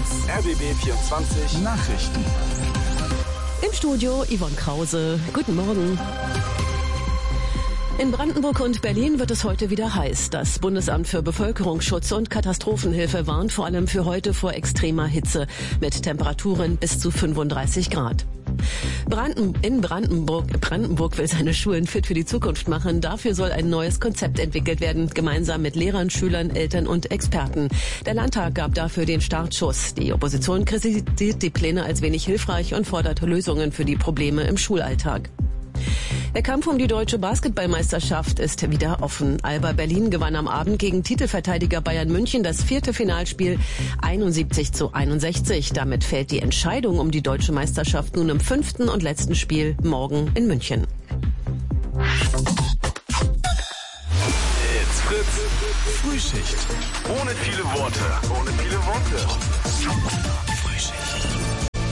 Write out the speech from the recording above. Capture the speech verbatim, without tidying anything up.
R B B vierundzwanzig Nachrichten. Im Studio Yvonne Krause. Guten Morgen. In Brandenburg und Berlin wird es heute wieder heiß. Das Bundesamt für Bevölkerungsschutz und Katastrophenhilfe warnt vor allem für heute vor extremer Hitze mit Temperaturen bis zu fünfunddreißig Grad. Branden, in Brandenburg, Brandenburg will seine Schulen fit für die Zukunft machen. Dafür soll ein neues Konzept entwickelt werden, gemeinsam mit Lehrern, Schülern, Eltern und Experten. Der Landtag gab dafür den Startschuss. Die Opposition kritisiert die Pläne als wenig hilfreich und fordert Lösungen für die Probleme im Schulalltag. Der Kampf um die deutsche Basketballmeisterschaft ist wieder offen. Alba Berlin gewann am Abend gegen Titelverteidiger Bayern München das vierte Finalspiel einundsiebzig zu einundsechzig. Damit fällt die Entscheidung um die deutsche Meisterschaft nun im fünften und letzten Spiel morgen in München. It's Fritz. Frühschicht. Ohne viele Worte. Ohne viele Worte.